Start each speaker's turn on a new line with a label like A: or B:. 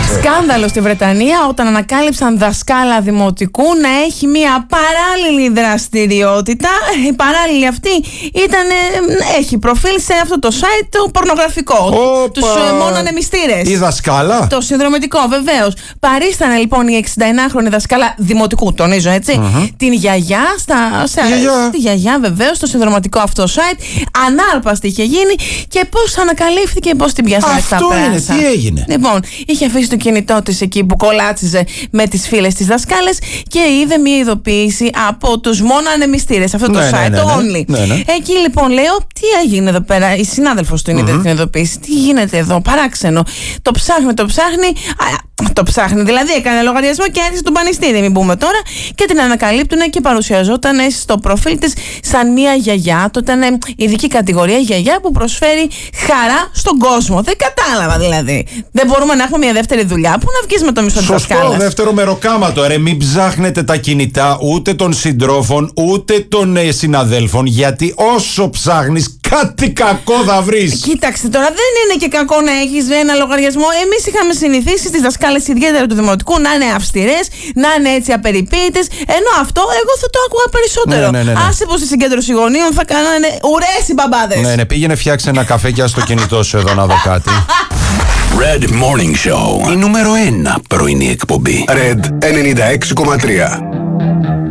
A: Σκάνδαλο στη Βρετανία όταν ανακάλυψαν δασκάλα δημοτικού να έχει μια παράλληλη δραστηριότητα. Η παράλληλη αυτή έχει προφίλ σε αυτό το site το πορνογραφικό. Τους μόνο ανεμιστήρες.
B: Η δασκάλα.
A: Το συνδρομητικό, βεβαίως. Παρίστανε λοιπόν η 69χρονη δασκάλα δημοτικού, τονίζω έτσι, την γιαγιά, τη γιαγιά βεβαίως, στο συνδροματικό αυτό site. Ανάρπαστη είχε γίνει και πώς ανακαλύφθηκε, πώς την πιάσανε στα πράσα.
B: Αυτό είναι, τι έγινε.
A: Λοιπόν, είχε αφήσει το κινητό της εκεί που κολάτσιζε με τις φίλες της δασκάλες και είδε μια ειδοποίηση από τους μόνο ανεμιστήρες, αυτό το site, το Only. Εκεί λοιπόν λέω, τι έγινε εδώ πέρα, η συνάδελφος του είδε την ειδοποίηση, τι γίνεται εδώ, παράξενο. Το ψάχνει, δηλαδή έκανε λογαριασμό και άρχισε τον πανιστήρι, μην πούμε τώρα, και την ανακαλύπτουνε και παρουσιαζόταν στο προφίλ της σαν μια γιαγιά. Το ήταν ειδική κατηγορία γιαγιά που προσφέρει χαρά στον κόσμο. Δεν κατάλαβα δηλαδή. Δεν μπορούμε να έχουμε μια δεύτερη δουλειά. Πού να βγεις με το μισθό της δασκάλας.
B: Σωστό, δεύτερο μεροκάματο. Μην ψάχνετε τα κινητά ούτε των συντρόφων ούτε των συναδέλφων, γιατί όσο ψάχνεις κάτι κακό θα βρεις.
A: Κοίταξε τώρα, δεν είναι και κακό να έχεις ένα λογαριασμό. Εμείς είχαμε συνηθίσει στις δασκάλες, ιδιαίτερα του δημοτικού, να είναι αυστηρές, να είναι έτσι απεριποίητες. Ενώ αυτό εγώ θα το άκουγα περισσότερο. Άσε πως στη συγκέντρωση γονείων θα κάνανε ουρές οι μπαμπάδες. Ναι,
B: πήγαινε φτιάξε ένα καφέ και ας το κινητό σου εδώ να δω κάτι.
C: Red Morning Show. Η νούμερο 1 πρωινή εκπομπή.
D: Red 96,3.